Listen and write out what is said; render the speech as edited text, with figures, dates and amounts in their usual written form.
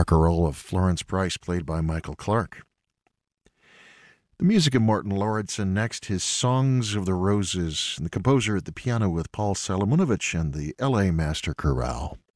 Barcarolle of Florence Price, played by Michael Clark. The music of Martin Lauritsen. Next, his Songs of the Roses, and the composer at the piano with Paul Salomonovich and the L.A. Master Chorale.